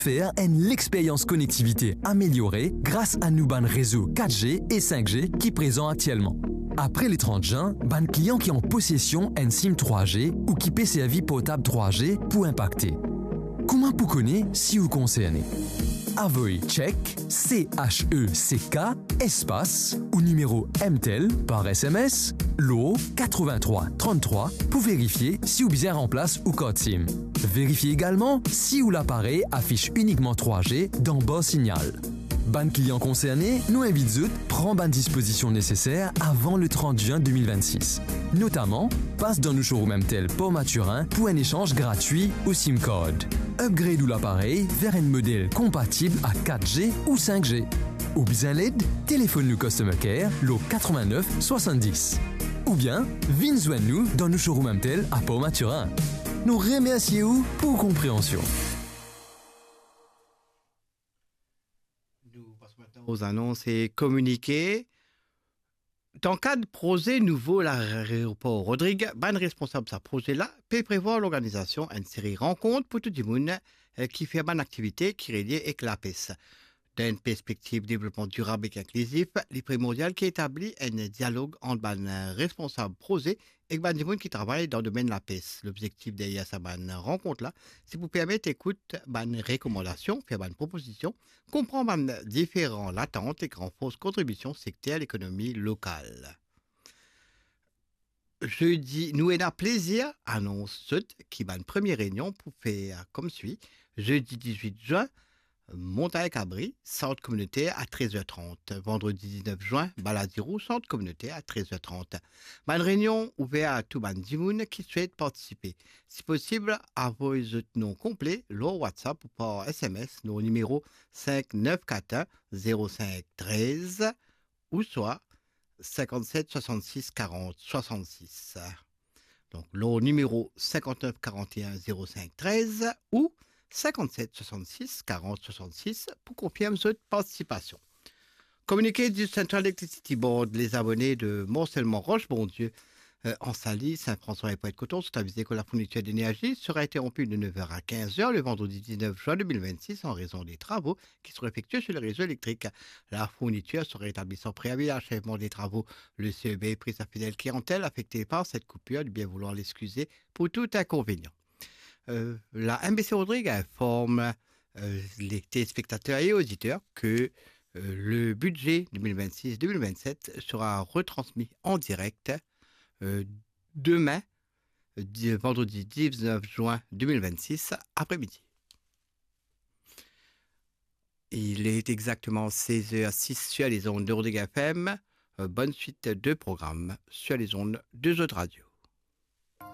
Faire l'expérience connectivité améliorée grâce à nos ban réseaux 4G et 5G qui présent actuellement. Après les 30 juin, ban clients qui ont en possession un SIM 3G ou qui paient service potable 3G pour impacter. Comment vous connaissez si vous concernez? Avoy check CHECK espace ou numéro MTEL par SMS LO 83 33 pour vérifier si vous bien remplace ou code SIM. Vérifiez également si ou l'appareil affiche uniquement 3G dans bon signal. Ban client concerné, nous invitons prendre ban disposition nécessaire avant le 30 juin 2026. Notamment, passe dans nos showrooms MTEL pour Mathurin pour un échange gratuit au SIM code. Upgrade ou l'appareil vers un modèle compatible à 4G ou 5G. Ou bien l'aide, téléphone nous Customer Care, le 89 70. Ou bien, venez joindre nous dans nos showrooms MTEL à Port-Mathurin. Nous remercions pour compréhension. Nous passons maintenant aux annonces et communiqués. Dans le cadre de projet nouveau l'aéroport Rodrigue, ban responsable de ce projet-là peut prévoir l'organisation d'une série de rencontres pour tout le monde qui fait une activité qui est reliée avec la PES. Dans une perspective de développement durable et inclusif, les primordial qui établit un dialogue entre les responsables projet et les gens qui travaillent dans le domaine de la PES. L'objectif derrière cette rencontre-là, c'est pour permettre d'écouter les recommandations, faire des propositions, comprendre les différentes attentes et renforcer contributions secteur à l'économie locale. Jeudi, nous avons plaisir à annoncer qu'il y a une première réunion pour faire comme suit. Jeudi 18 juin, Montagne-Cabri, centre communautaire à 13h30. Vendredi 19 juin, Baladirou, centre communautaire à 13h30. Une réunion ouverte à tout le monde qui souhaite participer. Si possible, envoyez votre nom complet, leur WhatsApp ou par SMS, nos numéro 5941 05 13 ou soit 57 66 40 66. Donc, leur numéro 59 41 05 13 ou 57 66 40 66 pour confirmer votre participation. Communiqué du Central Electricity Board, les abonnés de Morcellement Roche-Bondieu en Saly, Saint-François et Pointe-Coton sont avisés que la fourniture d'énergie sera interrompue de 9h à 15h le vendredi 19 juin 2026 en raison des travaux qui seront effectués sur le réseau électrique. La fourniture sera établie sans préavis à l'achèvement des travaux. Le CEB prie sa fidèle clientèle affectée par cette coupure de bien vouloir l'excuser pour tout inconvénient. La MBC Rodrigue informe les téléspectateurs et auditeurs que le budget 2026-2027 sera retransmis en direct demain, vendredi 19 juin 2026, après-midi. Il est exactement 16h06 sur les ondes de Rodrigue FM. Bonne suite de programmes sur les ondes de Jeux de radio.